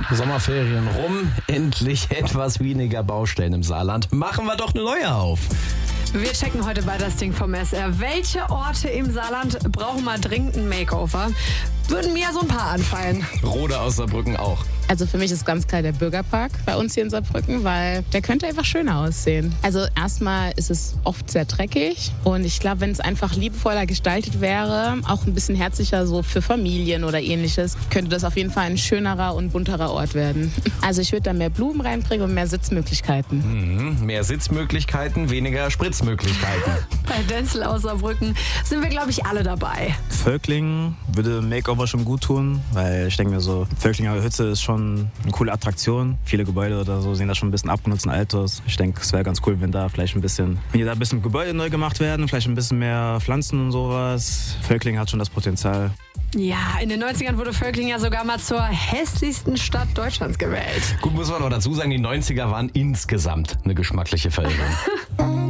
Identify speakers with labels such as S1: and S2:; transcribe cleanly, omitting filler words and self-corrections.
S1: Sommerferien rum, endlich etwas weniger Baustellen im Saarland. Machen wir doch eine neue auf.
S2: Wir checken heute bei das Ding vom SR. Welche Orte im Saarland brauchen mal dringend ein Makeover? Würden mir ja so ein paar anfallen.
S1: Rode aus Saarbrücken auch.
S3: Also für mich ist ganz klar der Bürgerpark bei uns hier in Saarbrücken, weil der könnte einfach schöner aussehen. Also erstmal ist es oft sehr dreckig und ich glaube, wenn es einfach liebevoller gestaltet wäre, auch ein bisschen herzlicher so für Familien oder ähnliches, könnte das auf jeden Fall ein schönerer und bunterer Ort werden. Also ich würde da mehr Blumen reinbringen und mehr Sitzmöglichkeiten.
S1: Mehr Sitzmöglichkeiten, weniger Spritzmöglichkeiten.
S2: Bei Denzel aus Saarbrücken sind wir, glaube ich, alle dabei.
S4: Völklingen würde Makeover schon gut tun, weil ich denke mir so, Völklinger Hütte ist schon eine coole Attraktion. Viele Gebäude oder so sehen da schon ein bisschen abgenutzt und alt aus. Ich denke, es wäre ganz cool, wenn da vielleicht wenn hier da ein bisschen Gebäude neu gemacht werden, vielleicht ein bisschen mehr Pflanzen und sowas. Völklingen hat schon das Potenzial.
S2: Ja, in den 90ern wurde Völklingen ja sogar mal zur hässlichsten Stadt Deutschlands gewählt.
S1: Gut, muss man noch dazu sagen, die 90er waren insgesamt eine geschmackliche Veränderung.